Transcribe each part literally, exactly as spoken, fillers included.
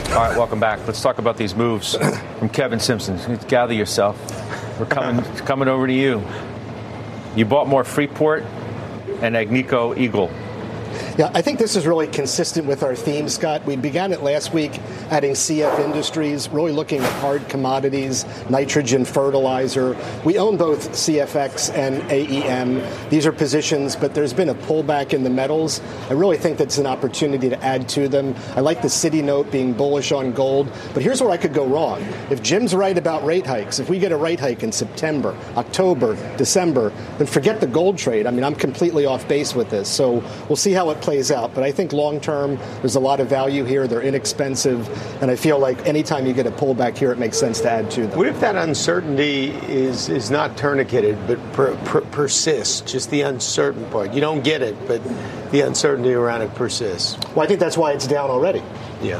All right, welcome back. Let's talk about these moves from Kevin Simpson. Gather yourself. We're coming coming over to you. You bought more Freeport and Agnico Eagle. Yeah, I think this is really consistent with our theme, Scott. We began it last week adding C F Industries, really looking at hard commodities, nitrogen, fertilizer. We own both C F X and A E M. These are positions, but there's been a pullback in the metals. I really think that's an opportunity to add to them. I like the Citi note being bullish on gold, but here's where I could go wrong. If Jim's right about rate hikes, if we get a rate hike in September, October, December, then forget the gold trade. I mean, I'm completely off base with this. So we'll see how it plays out. But I think long term, there's a lot of value here. They're inexpensive. And I feel like anytime you get a pullback here, it makes sense to add to them. What if that uncertainty is is not tourniqueted, but per, per, persists? Just the uncertain part. You don't get it, but the uncertainty around it persists. Well, I think that's why it's down already. Yeah.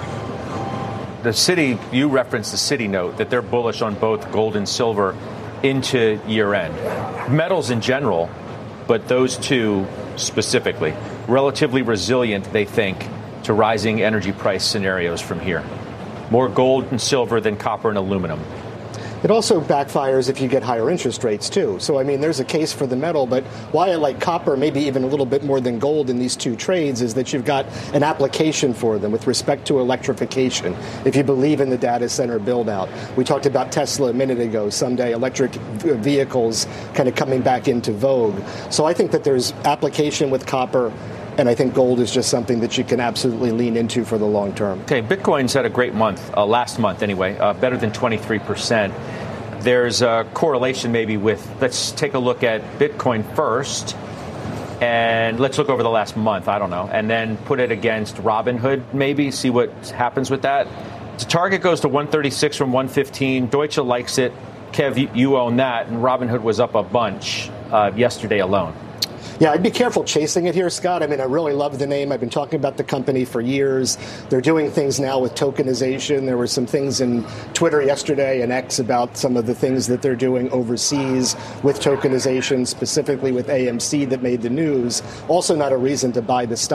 The Citi, you referenced the Citi note that they're bullish on both gold and silver into year end. Metals in general, but those two specifically, relatively resilient, they think, to rising energy price scenarios from here. More gold and silver than copper and aluminum. It also backfires if you get higher interest rates, too. So, I mean, there's a case for the metal, but why I like copper, maybe even a little bit more than gold in these two trades, is that you've got an application for them with respect to electrification, if you believe in the data center build-out. We talked about Tesla a minute ago, someday electric vehicles kind of coming back into vogue. So I think that there's application with copper, and I think gold is just something that you can absolutely lean into for the long term. Okay, Bitcoin's had a great month, uh, last month anyway, uh, better than twenty-three percent. There's a correlation maybe with, let's take a look at Bitcoin first, and let's look over the last month, I don't know, and then put it against Robinhood maybe, see what happens with that. The target goes to one thirty-six from one fifteen. Deutsche likes it. Kev, you, you own that, and Robinhood was up a bunch uh, yesterday alone. Yeah, I'd be careful chasing it here, Scott. I mean, I really love the name. I've been talking about the company for years. They're doing things now with tokenization. There were some things in Twitter yesterday and X about some of the things that they're doing overseas with tokenization, specifically with A M C that made the news. Also not a reason to buy the stock.